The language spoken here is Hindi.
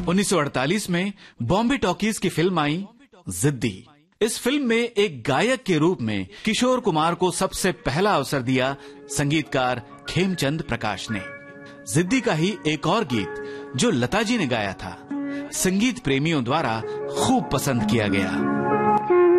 1948 में बॉम्बे टॉकीज की फिल्म आई जिद्दी। इस फिल्म में एक गायक के रूप में किशोर कुमार को सबसे पहला अवसर दिया संगीतकार खेमचंद प्रकाश ने। जिद्दी का ही एक और गीत जो लता जी ने गाया था, संगीत प्रेमियों द्वारा खूब पसंद किया गया।